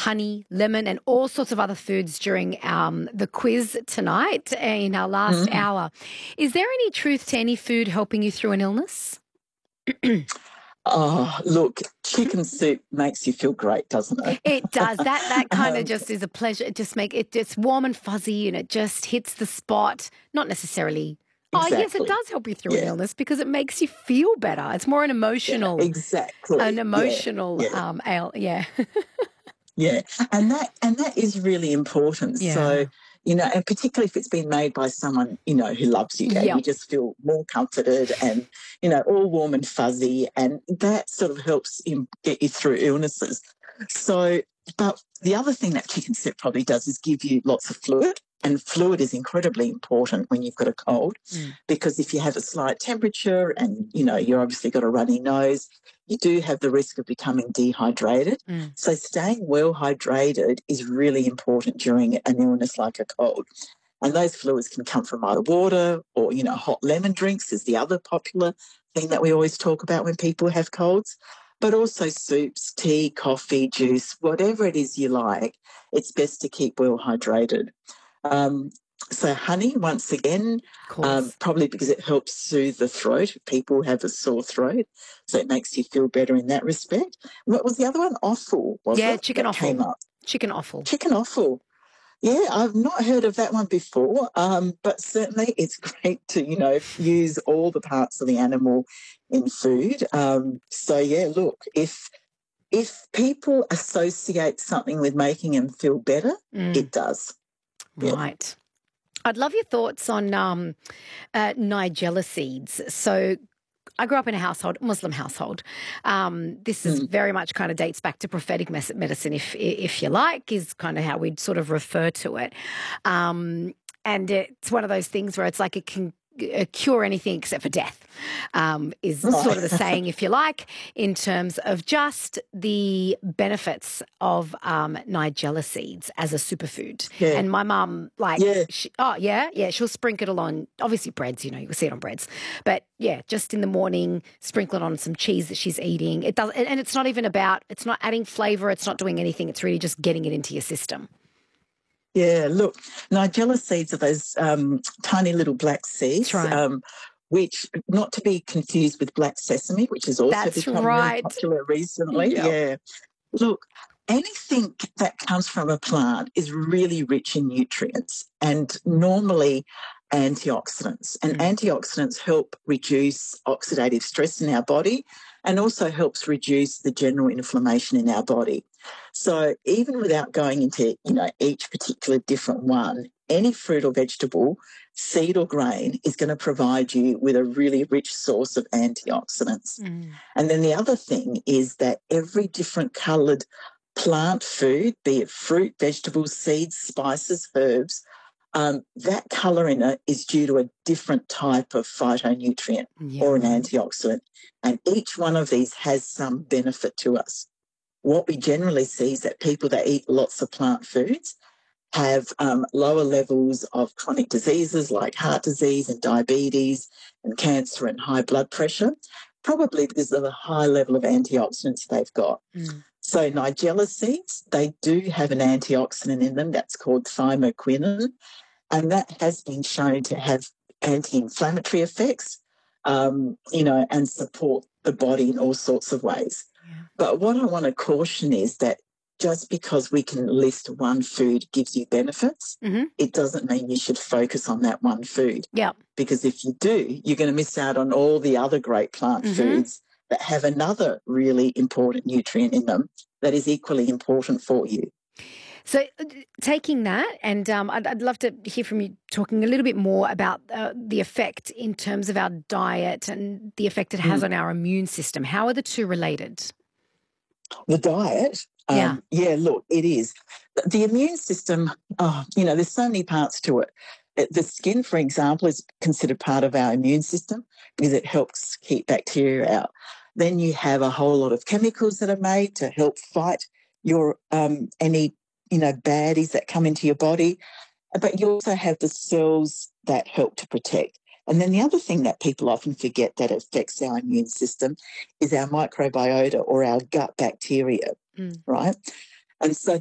honey, lemon, and all sorts of other foods during the quiz tonight in our last hour. Is there any truth to any food helping you through an illness? Oh, look, chicken soup makes you feel great, doesn't it? It does. That kind of Um, just is a pleasure. It's warm and fuzzy and it just hits the spot. Not necessarily. Oh, yes, it exactly. does help you through an Yeah, illness because it makes you feel better. It's more an exactly. Yeah, emotional yeah. ale. Yeah. Yeah, and that is really important. So, Yeah. and particularly if it's been made by someone, who loves you and you Yep. just feel more comforted and, all warm and fuzzy, and that sort of helps get you through illnesses. So, but the other thing that chicken soup probably does is give you lots of fluid. And fluid is incredibly important when you've got a cold, Mm. because if you have a slight temperature and, you're obviously got a runny nose, you do have the risk of becoming dehydrated. Mm. So staying well hydrated is really important during an illness like a cold. And those fluids can come from either water or, hot lemon drinks is the other popular thing that we always talk about when people have colds. But also soups, tea, coffee, juice, whatever it is you like, it's best to keep well hydrated. Um, so honey, once again, Of course. probably because it helps soothe the throat. People have a sore throat, so it makes you feel better in that respect. What was the other one? Offal, was Yeah, it? chicken That came offal. up. Chicken offal. Chicken offal. Yeah, I've not heard of that one before, but certainly it's great to, use all the parts of the animal in food. So, yeah, look, if people associate something with making them feel better, Mm. it does. Yeah. Right. I'd love your thoughts on Nigella seeds. So I grew up in a Muslim household. This is Mm. very much kind of dates back to prophetic medicine, if you like, is kind of how we'd sort of refer to it. And it's one of those things where it's like it can cure anything except for death, is sort of the Right. saying, if you like, in terms of just the benefits of Nigella seeds as a superfood. Yeah. And my mum, Yeah. she'll sprinkle it on, obviously breads, you can see it on breads. But yeah, just in the morning, sprinkle it on some cheese that she's eating. It does, and it's not even it's not adding flavour, it's not doing anything, it's really just getting it into your system. Yeah, look, Nigella seeds are those tiny little black That's seeds, right. which not to be confused with black sesame, which has also That's become really right. popular recently. Yep. Yeah. Look, anything that comes from a plant is really rich in nutrients and normally antioxidants. And Mm. antioxidants help reduce oxidative stress in our body and also helps reduce the general inflammation in our body. So even without going into, each particular different one, any fruit or vegetable, seed or grain is going to provide you with a really rich source of antioxidants. Mm. And then the other thing is that every different coloured plant food, be it fruit, vegetables, seeds, spices, herbs, that colour in it is due to a different type of phytonutrient Yeah, or an right. antioxidant. And each one of these has some benefit to us. What we generally see is that people that eat lots of plant foods have lower levels of chronic diseases like heart disease and diabetes and cancer and high blood pressure, probably because of the high level of antioxidants they've got. Mm. So Nigella seeds, they do have an antioxidant in them that's called thymoquinone, and that has been shown to have anti-inflammatory effects, and support the body in all sorts of ways. Yeah. But what I want to caution is that just because we can list one food gives you benefits, Mm-hmm. it doesn't mean you should focus on that one food. Yeah. Because if you do, you're going to miss out on all the other great plant Mm-hmm. foods that have another really important nutrient in them that is equally important for you. So, taking that, and I'd love to hear from you talking a little bit more about the effect in terms of our diet and the effect it has Mm. on our immune system. How are the two related? The diet, Yeah. yeah, look, it is. The immune system, there's so many parts to it. The skin, for example, is considered part of our immune system because it helps keep bacteria out. Then you have a whole lot of chemicals that are made to help fight your any baddies that come into your body. But you also have the cells that help to protect. And then the other thing that people often forget that affects our immune system is our microbiota or our gut bacteria, Mm. right? And so